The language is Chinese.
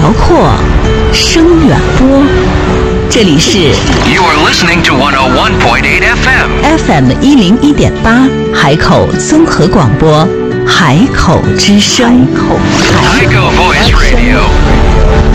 辽阔，声远播。这里是 You are listening to 101.8 FM FM101.8海口综合广播，海口之声。 Haikou Voice Radio